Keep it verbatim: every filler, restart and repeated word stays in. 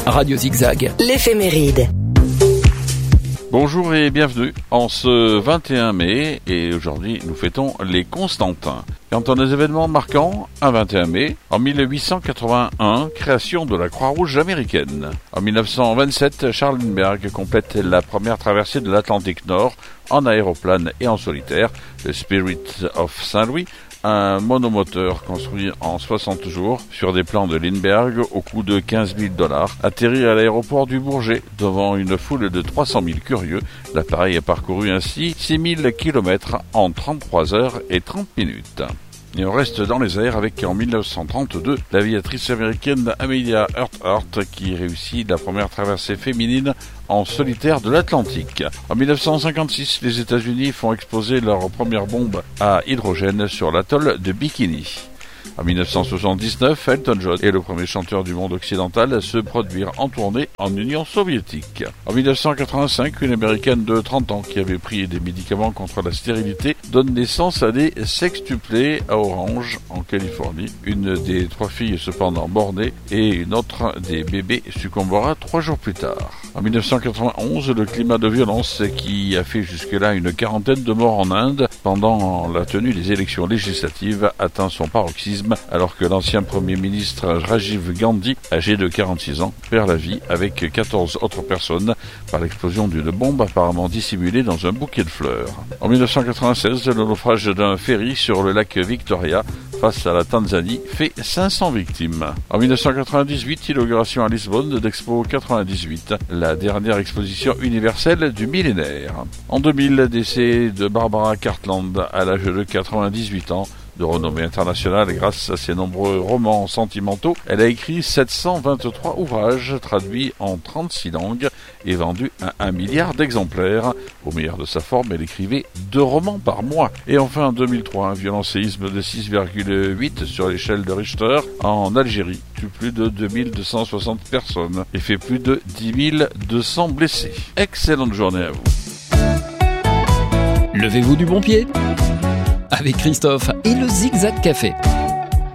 Radio Zigzag, l'éphéméride. Bonjour et bienvenue en ce vingt et un mai, et aujourd'hui nous fêtons les Constantins. Quant à nos événements marquants, un vingt et un mai, en mille huit cent quatre-vingt-un, création de la Croix-Rouge américaine. En mille neuf cent vingt-sept, Charles Lindbergh complète la première traversée de l'Atlantique Nord en aéroplane et en solitaire, le Spirit of Saint-Louis, un monomoteur construit en soixante jours sur des plans de Lindbergh au coût de quinze mille dollars, atterrit à l'aéroport du Bourget devant une foule de trois cent mille curieux. L'appareil a parcouru ainsi six mille kilomètres en trente-trois heures et trente minutes. Et on reste dans les airs avec, en mille neuf cent trente-deux, l'aviatrice américaine Amelia Earhart qui réussit la première traversée féminine en solitaire de l'Atlantique. En mille neuf cent cinquante-six, les États-Unis font exploser leur première bombe à hydrogène sur l'atoll de Bikini. En mille neuf cent soixante-dix-neuf, Elton John est le premier chanteur du monde occidental à se produire en tournée en Union soviétique. En mille neuf cent quatre-vingt-cinq, une américaine de trente ans qui avait pris des médicaments contre la stérilité donne naissance à des sextuplés à Orange, en Californie. Une des trois filles cependant mort-née et une autre des bébés succombera trois jours plus tard. En mille neuf cent quatre-vingt-onze, le climat de violence qui a fait jusque-là une quarantaine de morts en Inde pendant la tenue des élections législatives atteint son paroxysme alors que l'ancien premier ministre Rajiv Gandhi, âgé de quarante-six ans, perd la vie avec quatorze autres personnes par l'explosion d'une bombe apparemment dissimulée dans un bouquet de fleurs. En mille neuf cent quatre-vingt-seize, le naufrage d'un ferry sur le lac Victoria face à la Tanzanie fait cinq cents victimes. En mille neuf cent quatre-vingt-dix-huit, inauguration à Lisbonne d'Expo quatre-vingt-dix-huit, la dernière exposition universelle du millénaire. En deux mille, décès de Barbara Cartland à l'âge de quatre-vingt-dix-huit ans, de renommée internationale grâce à ses nombreux romans sentimentaux. Elle a écrit sept cent vingt-trois ouvrages traduits en trente-six langues et vendus à un milliard d'exemplaires. Au meilleur de sa forme, elle écrivait deux romans par mois. Et enfin, en deux mille trois, un violent séisme de six virgule huit sur l'échelle de Richter en Algérie tue plus de deux mille deux cent soixante personnes et fait plus de dix mille deux cents blessés. Excellente journée à vous. Levez-vous du bon pied avec Christophe et le Zigzag Café.